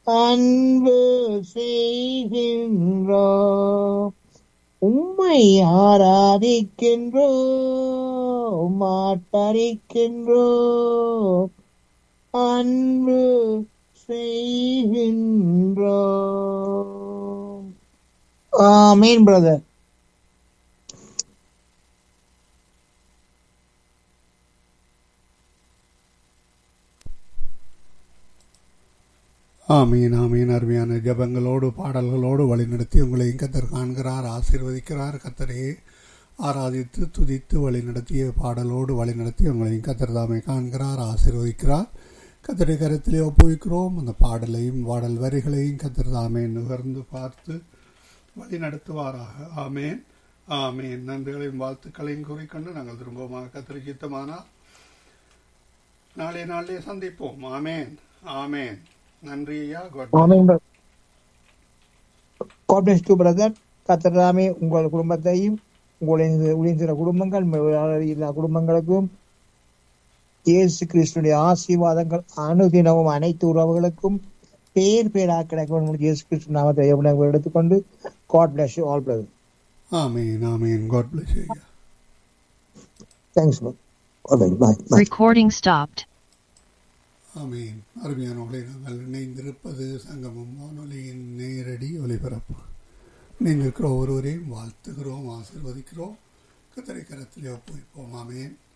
அன்பு செய்கின்றோம். உம்மை ஆராதிக்கின்றோம், ஆட்டரிக்கின்றோம், அன்பு செய்கின்றோம். ஆமென் பிரதர். ஆமீன் ஆமீன். அருமையான ஜபங்களோடு பாடல்களோடு வழிநடத்தி உங்களை கத்தர் காண்கிறார், ஆசீர்வதிக்கிறார். கத்தரையே ஆராதித்து துதித்து வழிநடத்திய பாடலோடு வழிநடத்தி உங்களையும் கத்தர் தாமே காண்கிறார், ஆசீர்வதிக்கிறார். கத்தரை கருத்திலே ஒப்புவிக்கிறோம். அந்த பாடலையும் பாடல் வரிகளையும் கத்தர் தாமே நுகர்ந்து பார்த்து வழி நடத்துவாராக. ஆமேன் ஆமேன். நன்றிகளையும் வாழ்த்துக்களையும் கூறிக்கொண்டு நாங்கள் திரும்பமாக கத்தரை சித்தமானால் நாளே சந்திப்போம். ஆமேன் ஆமேன். நன்றி ஐயா. God bless you brother. கர்த்தர் உங்கள் குடும்பத்தையும் உங்களின் குடும்பங்கள் எல்லா குடும்பங்களுக்கும் இயேசு கிறிஸ்துடைய ஆசீர்வாதங்கள் அனுதினமும் அனைத்து உறவுகளுக்கும் பேர் பேராக கிடைக்கும். இயேசு கிறிஸ்து நாமத்தை எடுத்துக்கொண்டு God bless you all brother. Amen amen. God bless you. Thanks bro. Bye. Recording stopped. ஆமீன். அருமையானவர்களை, நாங்கள் இணைந்திருப்பது சங்கமம் வானொலியின் நேரடி ஒலிபரப்பு. இணைந்திருக்கிற ஒருவரையும் வாழ்த்துகிறோம், ஆசீர்வதிக்கிறோம். கர்த்தரை கரத்திலே ஒப்புவிப்போம். ஆமேன்.